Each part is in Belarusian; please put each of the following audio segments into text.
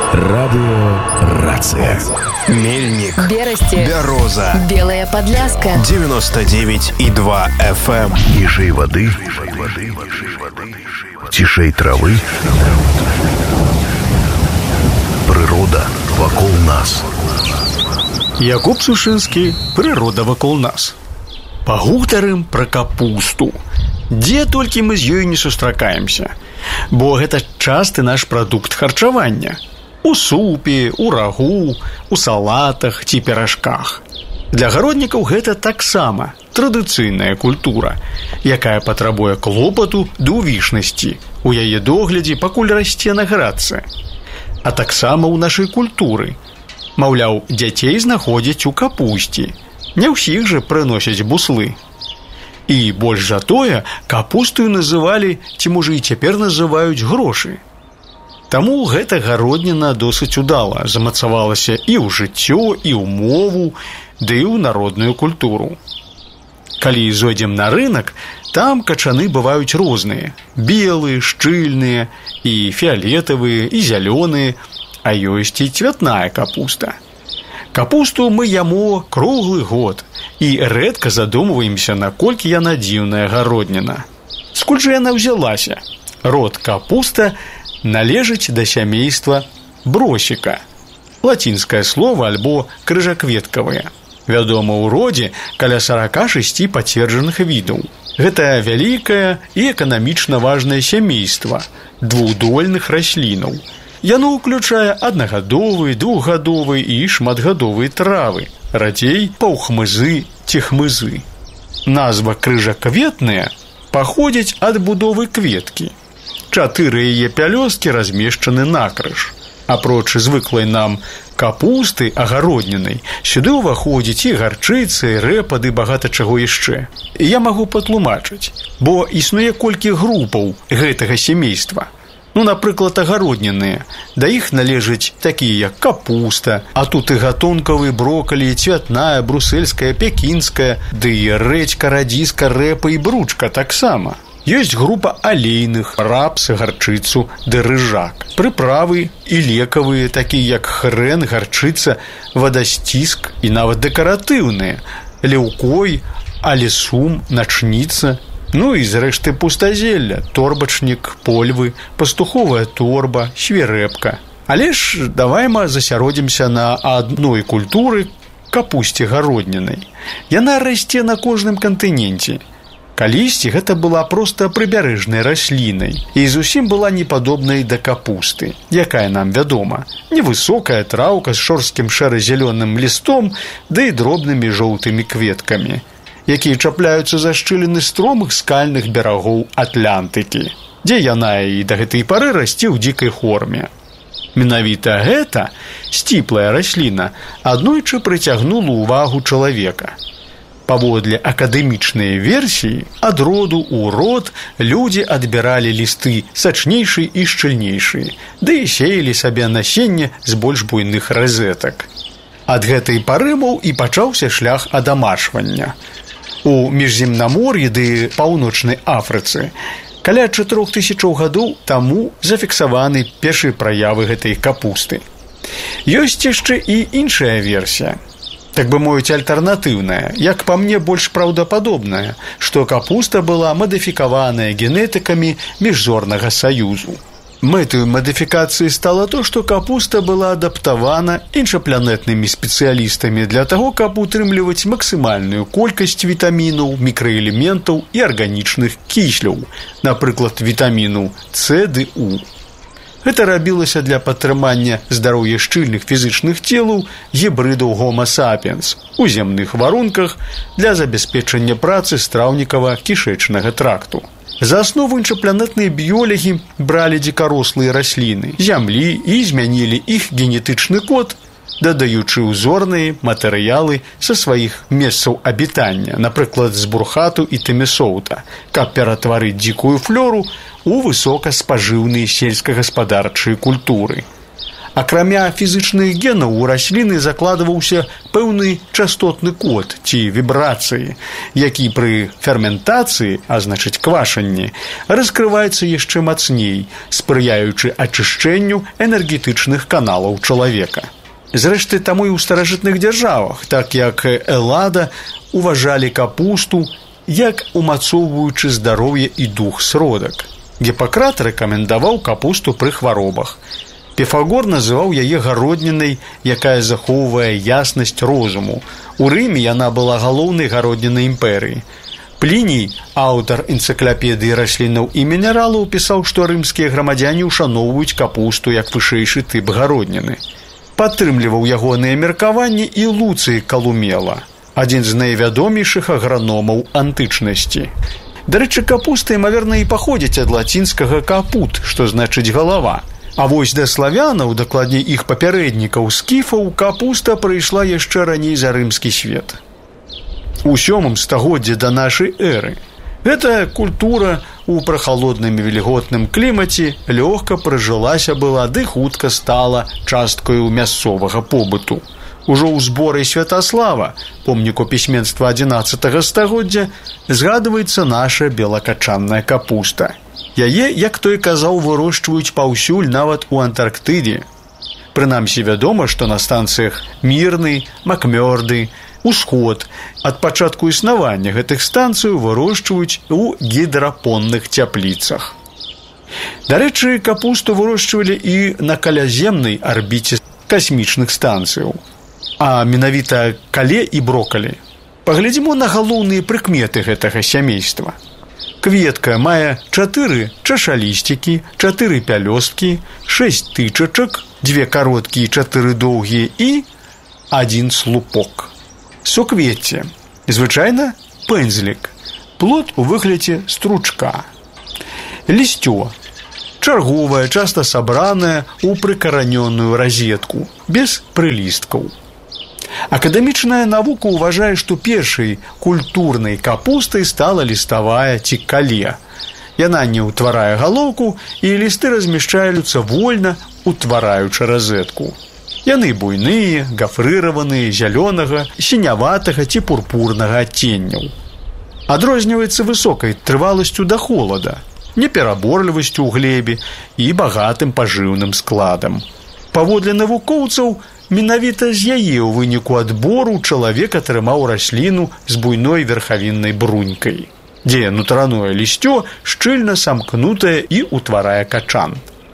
Радио «Рация». Мельник, Берасти, Бяроза, Белая Подляска, 99,2 FM. Ніжэй воды, цішэй травы. Прырода вакол нас. Якуб Сушынскі, прырода вакол нас. Пагутарым пра капусту. Дзе толькі мы з ёй не сустракаемся, бо гэта часты наш прадукт харчавання. У супе, у рагу, у салатах ці піражках. Для гароднікаў гэта таксама традыцыйная культура, якая патрабуе клопату ды ўвішнасці. У яе доглядзе пакуль расце на градцы. А таксама ў нашай культуры. Маўляў, дзяцей знаходзяць у капусці. Не ўсіх жа прыносяць буслы. І больш за тое, капустаю называлі, ці можа і цяпер называюць грошы. Таму гэта гародніна досыць удала замацавалася і ў жыццё, і ў мову, ды і ў народную культуру. Калі зойдзем на рынак, там качаны бываюць розныя. Белыя, шчыльныя, і фіялетавыя, і зялёныя, а ёсць і цвятная капуста. Капусту мы яму круглы год і рэдка задумваемся, наколькі яна дзіўная гародніна. Скуль жа яна ўзялася? Род капуста належыць да сямейства бросіка. Лацінскае слова альбо крыжакветкавае. Вядома ў родзе каля 46 пацверджаных відаў. Гэта вялікае і эканамічна важнае сямейства двухдольных раслінаў. Яно ўключае аднагадовыя, двухгадовыя і шматгадовыя травы, радзей паўхмызы ці хмызы. Назва крыжакветная паходзіць ад будовы кветкі. 4 яе пялёсткі размешчаны накрыж. Апроч звыклай нам капусты агароднінай, сюды ўваходзіць і гарчыца, і рэпа, ды багата чаго яшчэ. Я магу патлумачыць, бо існуе колькі групаў гэтага сямейства. Напрыклад, агародніныя. Да іх належаць такія, як капуста, а тут і гатункавы брокалі, цвятная, брусельская, пекінская, ды і рэдзька, радзіска, рэпа і бручка таксама. Ёсць група алейных, рапс, гарчыцу ды рыжак. Прыправы і лекавыя, такія як хрэн, гарчыца, вадасціск і нават дэкаратыўныя. Леўкой, алесум, начніца. І зрэшты пустазелля, торбачнік, польвы, пастуховая торба, свірэпка. Але ж давай мы засяродзімся на адной культуры капусце гароднінай. Яна расце на кожным кантыненце. Калісьці гэта была проста прыбярэжнай раслінай і зусім была не падобнай да капусты, якая нам вядома. Невысокая траўка з шорсткім шэра-зялёным лістом ды і дробнымі жоўтымі кветкамі, якія чапляюцца за шчыліны стромых скальных берагоў Атлантыкі, дзе яна і да гэтай пары расце ў дзікай форме. Менавіта гэта сціплая расліна аднойчы прыцягнула ўвагу чалавека. Паводле акадэмічнай версіі, ад роду ў род людзі адбіралі лісты сачнейшыя і шчыльнейшыя, ды і сеялі сабе насенне з больш буйных разетак. Ад гэтай парымаў і пачаўся шлях адамашвання. У міжземнамор'і ды паўночнай Афрыцы каля 4000 гадоў таму зафіксаваны першыя праявы гэтай капусты. Ёсць яшчэ і іншая версія, так бы мовіць, альтэрнатыўная, як па мне больш праўдападобная, што капуста была мадыфікаваная генетыкамі міжзорнага саюзу. Мэтай мадыфікацыі стала то, што капуста была адаптавана іншапланетнымі спецыялістамі для таго, каб утрымліваць максімальную колькасць вітамінаў, мікраэлементаў і арганічных кісляў, напрыклад, вітаміну С ды У. Гэта рабілася для падтрымання здароўя шчыльных фізычных целаў гібрыдаў Homo sapiens у зямных варунках для забяспечання працы страўнікава-кішэчнага тракту. За аснову іншапланетныя біёлагі бралі дзікарослыя расліны, зямлі і змянілі іх генетычны код, дадаючы ўзорныя матэрыялы са сваіх месцаў абітання, напрыклад, з бурхату і тэмесоўта, каб ператварыць дзікую флору у высокаспажыўныя сельскагаспадарчыя культуры. Акрамя фізычных генаў у расліны закладваўся пэўны частотны код ці вібрацыі, які пры ферментацыі, а значыць квашанні, раскрываецца яшчэ мацней, спрыяючы ачышчэнню энергетычных каналаў чалавека. Зрэшты, таму і ў старажытных дзяржавах, так як Эллада, уважалі капусту як умацоўваючы здароўе і дух сродак. Гіппакрат рэкамендаваў капусту пры хваробах. Піфагор называў яе гароднінай, якая захоўвае яснасць розуму. У Рыме яна была галоўнай гароднінай імперыі. Пліній, аўтар энцыклапедыі раслінаў і мінералаў, пісаў, што рымскія грамадзяне ушаноўваюць капусту як вышэйшы тып гародніны. Падтрымліваў ягоныя меркаванні і Луцый Калумела, адзін з найвядомейшых аграномаў антычнасці. Дарэчы, капуста, імаверна, і паходзіць ад лацінскага капут, што значыць галава. А вось да славянаў, дакладней іх папярэднікаў скіфаў, капуста прыйшла яшчэ раней за рымскі свет. У 7 стагоддзі да нашай эры. Гэтая культура у прахалодным і вільготным клімаце лёгка прыжылася была, ды хутка стала часткаю мясцовага побыту. Ужо ў зборы Святаслава, помніку пісьменства 11 стагоддзя, згадваецца наша белакачанная капуста. Яе, як той казаў, вырошчваюць паўсюль, нават у Антарктыдзе. Прынамсі вядома, што на станцыях Мірны, Макмёрды, Усход ад пачатку існавання гэтых станцыяў вырошчваюць у гідрапонных цяпліцах. Дарэчы, капусту вырошчвалі і на каляземнай арбіце касмічных станцыяў, а менавіта кале і брокалі. Паглядзімо на галоўныя прыкметы гэтага сямейства. Кветка мае 4 чашалісцікі, 4 пялёсткі, 6 тычачак, 2 кароткія, 4 доўгія і 1 слупок. Суквецце. Звычайна пэндзлік. Плод у выглядзе стручка. Лісцё. Чарговае, часта сабранае ў прыкаранёную разетку, без прылісткаў. Акадэмічная навука ўважае, што першай культурнай капустай стала ліставая ці кале. Яна не ўтварае галоўку, і лісты размяшчаюцца вольна, утвараючы разетку. Яны буйныя, гафрыраваныя, зялёнага, сіняватага ці пурпурнага адценняў. Адрозніваецца высокай трываласцю да холада, непераборлівасцю ў глебе і багатым пажыўным складам. Паводле навукоўцаў, менавіта з яе ў выніку адбору чалавек атрымаў расліну з буйной верхавіннай брунькай, дзе нутраное лісцё шчыльна самкнутае і ўтварае качан.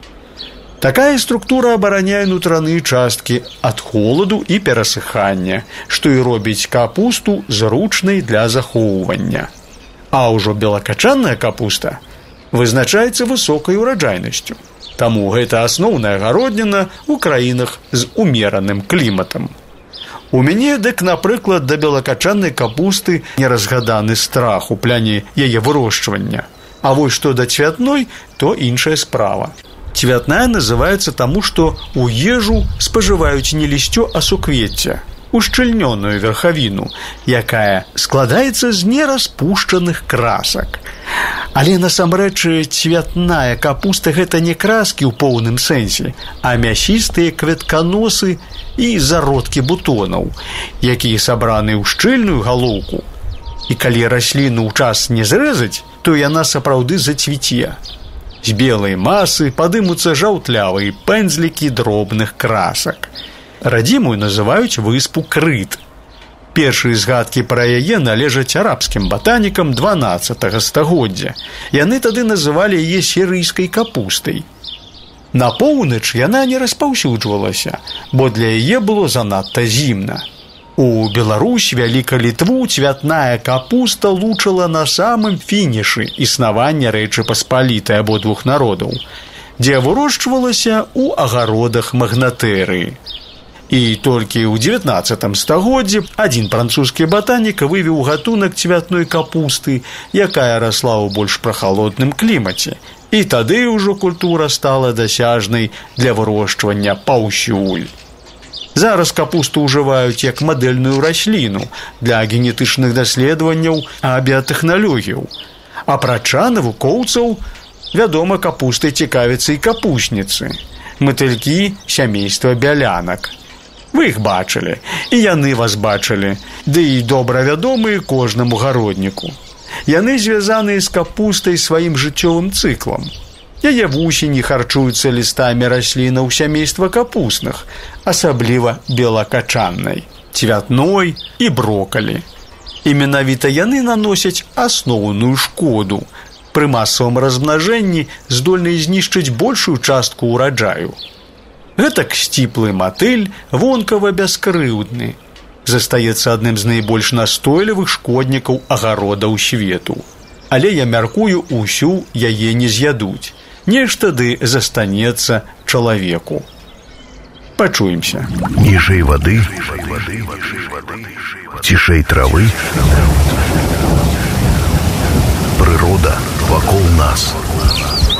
Такая структура абараняе нутраныя часткі ад холаду і перасыхання, што і робіць капусту зручнай для захоўвання. А ўжо белакачанная капуста вызначаецца высокай ураджайнасцю. Таму гэта асноўная гародніна ў краінах з умераным кліматам. У мяне, дык, напрыклад, да белакачаннай капусты неразгаданы страх у пляне яе вырошчвання. А вось што да цвятной, то іншая справа. Цвятная называецца таму, што ў ежу спажываюць не лісцё, а суквецце, ушчыльнёную верхавіну, якая складаецца з нераспушчаных красак. Але насамрэч цвятная капуста гэта не краскі ў поўным сэнсе, а мясістыя кветканосы і зародкі бутонаў, якія сабраны ў шчыльную галоўку. І калі расліну ў час не зрэзаць, то яна сапраўды зацвіце. З белай масы падымуцца жаўтлявыя пэндзлікі дробных красак. Радзімую называюць выспу Крыт. Першыя згадкі пра яе належаць арабскім батанікам 12 стагоддзя. Яны тады называлі яе сірыйскай капустай. На поўнач яна не распаўсюджвалася, бо для яе было занадта зімна. У Беларусь, Вялікай Літву цвятная капуста лучыла на самым фінішы існавання Рэчы Паспалітай абодвух народаў, дзе вырошчвалася ў агародах магнатэрыі. І толькі ў 19 стагоддзі адзін французскі батанік вывеў гатунак цвятной капусты, якая расла ў больш прахалодным клімаце. І тады ўжо культура стала дасяжнай для вырошчвання паўсюль. Зараз капусту ўжываюць як мадэльную расліну для генетычных даследаванняў біятэхналогіяў. Апрача навукоўцаў, вядома, капустай цікавяцца і капусніцы. матылькі сямейства бялянак. Вы іх бачылі, і яны вас бачылі, ды і добра вядомыя кожнаму гародніку. Яны звязаныя з капустай сваім жыццёвым цыклам. Яе вусені харчуюцца лістамі раслінаў сямейства капусных, асабліва белакачаннай, цвятной і брокалі. І менавіта яны наносяць асноўную шкоду. Пры масавым размнажэнні здольны знішчыць большую частку ўраджаю. Гэтак сціплы матыль вонкава бяскрыўдны. Застаецца адным з найбольш настойлівых шкоднікаў агародаў свету. Але я мяркую, усю яе не з'ядуць. Нешта ды застанецца чалавеку. Пачуемся. Ніжэй вады, цішэй травы. Прырода вакол нас.